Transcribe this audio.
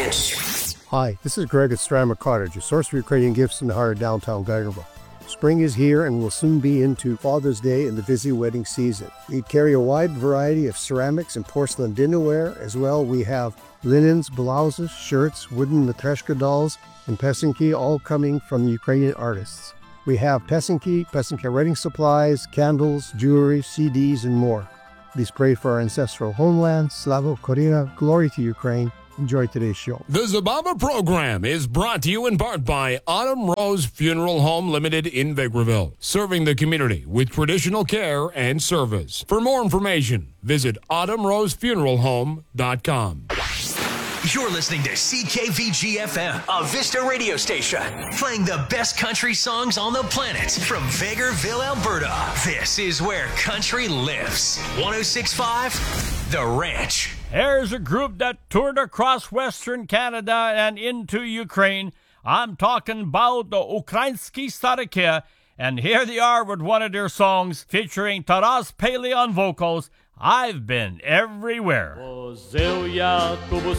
Ranch. Hi, this is Greg at Strama Cottage, a source for Ukrainian gifts in the heart of downtown Geigerville. Spring is here and we'll soon be into Father's Day and the busy wedding season. We carry a wide variety of ceramics and porcelain dinnerware. As well, we have linens, blouses, shirts, wooden matryoshka dolls, and pesanki, all coming from Ukrainian artists. We have pesanki writing supplies, candles, jewelry, CDs, and more. Please pray for our ancestral homeland. Slava Ukraina, glory to Ukraine. Enjoy today's show. The Zababa program is brought to you in part by Autumn Rose Funeral Home Limited in Vegreville, serving the community with traditional care and service. For more information, visit autumnrosefuneralhome.com. You're listening to CKVG-FM, a Vista radio station, playing the best country songs on the planet from Vegreville, Alberta. This is where country lives. 106.5, The Ranch. Here's a group that toured across Western Canada and into Ukraine. I'm talking about the Ukrainsky Stariki, and here they are with one of their songs featuring Taras Paley on vocals, I've Been Everywhere.